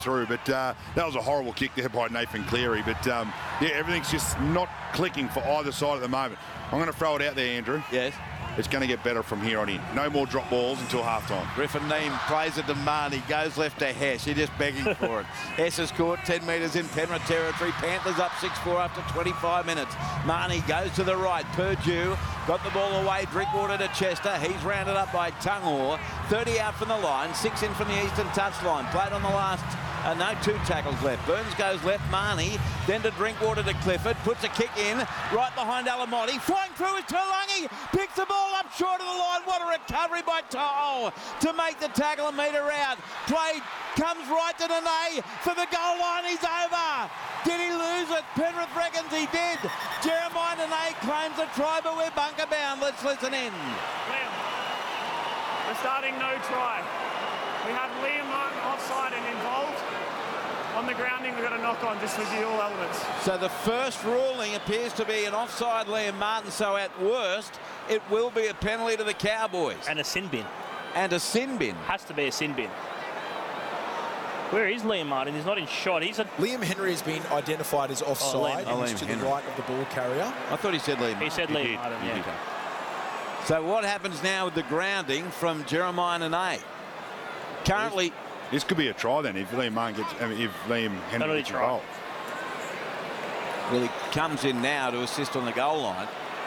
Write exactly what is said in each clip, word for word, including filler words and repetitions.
through, but uh, that was a horrible kick there by Nathan Cleary. But um, yeah, everything's just not clicking for either side at the moment. I'm going to throw it out there, Andrew. Yes. It's going to get better from here on in. No more drop balls until half-time. Griffin Neame plays it to Marnie, goes left to Hess. He's just begging for it. Hess has caught ten metres in Penrith territory. Panthers up six four after twenty-five minutes. Marnie goes to the right. Purdue got the ball away. Drinkwater to Chester. He's rounded up by Tungor. thirty out from the line. Six in from the eastern touchline. Played on the last... Uh, no, two tackles left. Burns goes left, Marnie, then to Drinkwater to Clifford, puts a kick in, right behind Alamotti, flying through is Taulagi, picks the ball up short of the line. What a recovery by To'o to make the tackle and meter out. Play comes right to Nene for the goal line. He's over. Did he lose it? Penrith reckons he did. Jeremiah Nene claims a try, but we're bunker bound. Let's listen in. Liam, we're starting no try. We have Liam Martin offside and involved. On the grounding, we've got a knock on, just to review all elements. So the first ruling appears to be an offside Liam Martin, so at worst, it will be a penalty to the Cowboys. And a sin bin. And a sin bin. Has to be a sin bin. Where is Liam Martin? He's not in shot. He's a... Liam Henry has been identified as offside. Oh, Liam, He's oh, to Henry. the right of the ball carrier. I thought he said Liam. He said He Liam did. Martin, He yeah. did. So what happens now with the grounding from Jeremiah Nene? Currently... This could be a try then if Liam Martin gets, I mean, if Liam Henry Penalty gets try. involved. Well, he comes in now to assist on the goal line.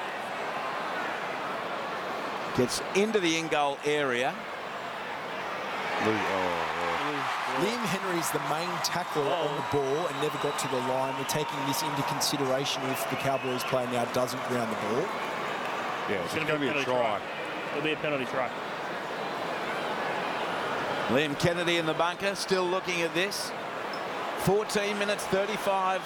Gets into the in-goal area. Oh, oh. Liam Henry's the main tackler Oh. on the ball and never got to the line. We're taking this into consideration if the Cowboys player now doesn't ground the ball. Yeah, It's it's going to be a a penalty try. try. It'll be a penalty try. Liam Kennedy in the bunker, still looking at this. fourteen minutes, thirty-five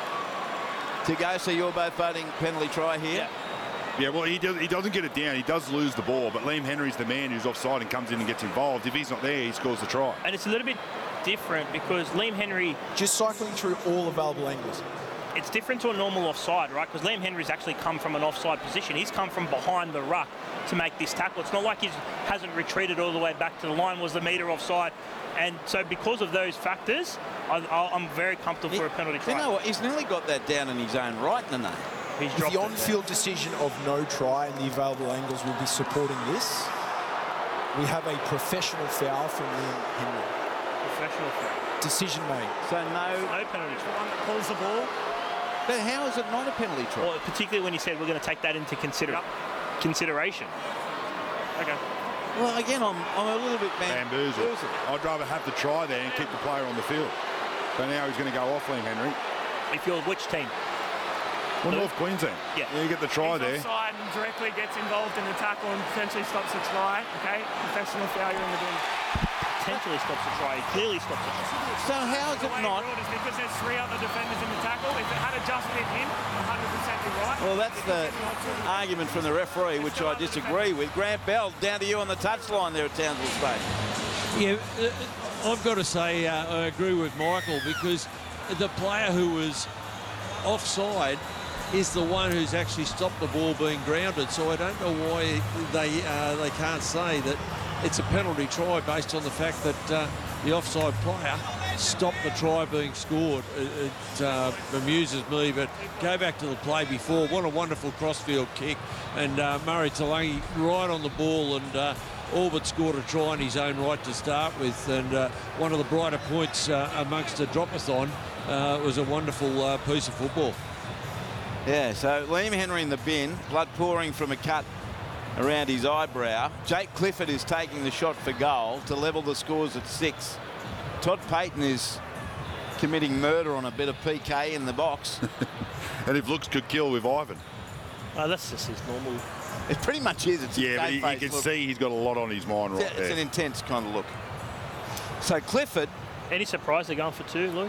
to go. So you're both voting penalty try here? Yeah. Yeah, well, he, does, he doesn't get it down. He does lose the ball, but Liam Henry's the man who's offside and comes in and gets involved. If he's not there, he scores the try. And it's a little bit different because Liam Henry, Just cycling through all available angles. it's different to a normal offside, right? Because Liam Henry's actually come from an offside position. He's come from behind the ruck to make this tackle. It's not like he hasn't retreated all the way back to the line, was the metre offside. And so because of those factors, I, I, I'm very comfortable for a penalty try. You know what? He's nearly got that down in his own right, Nene. He's If dropped the it. on-field decision of no try and the available angles will be supporting this, we have a professional foul from Liam Henry. Professional foul. Decision made. So no... No penalty The try. one that pulls the ball. But how is it not a penalty try? Well, particularly when he said we're going to take that into consider Yep. consideration. Okay. Well, again, I'm, I'm a little bit Bamboozled. bamboozled. I'd rather have the try there and keep the player on the field. So now he's going to go off Liam Henry. If you're which team? Well, No. North Queensland. Yeah. You get the try He's there. offside and directly gets involved in the tackle and potentially stops the try. Okay, professional failure in the bin. Potentially stops the try. He clearly stops the try. So how is The it way not? ruled is because there's three other defenders in the tackle. If it had a just been him, one hundred percent be right. Well, that's the argument from the referee, which I disagree with. Grant Bell, down to you on the touchline there at Townsville Stadium. Yeah, uh, I've got to say uh, I agree with Michael because the player who was offside is the one who's actually stopped the ball being grounded. So I don't know why they uh, they can't say that it's a penalty try based on the fact that uh, the offside player stopped the try being scored. It, it uh, amuses me, but go back to the play before. What a wonderful crossfield kick, and uh, Murray Taulagi right on the ball and uh, all but scored a try in his own right to start with. And uh, one of the brighter points uh, amongst the drop-a-thon uh, was a wonderful uh, piece of football. Yeah, so Liam Henry in the bin, blood pouring from a cut around his eyebrow. Jake Clifford is taking the shot for goal to level the scores at six. Todd Payton is committing murder on a bit of P K in the box. And if looks could kill with Ivan. Oh, that's just his normal. It pretty much is. It's a Yeah, but you, you game-faced can look. see he's got a lot on his mind right It's, there. it's an intense kind of look. So Clifford, Any surprise they're going for two, Lou?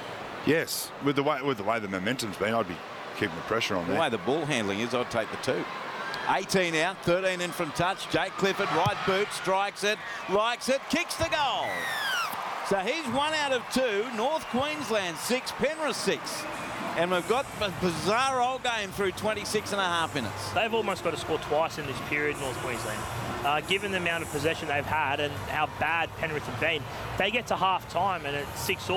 Yes, with the way with the way the momentum's been, I'd be keeping the pressure on the there. way the ball handling is, I'd take the two. eighteen out, thirteen in from touch. Jake Clifford, right boot, strikes it, likes it, kicks the goal. So he's one out of two. North Queensland six, Penrith six. And we've got a bizarre old game through twenty-six and a half minutes. They've almost got to score twice in this period, North Queensland. uh, given the amount of possession they've had and how bad Penrith have been. They get to half time and it's six all.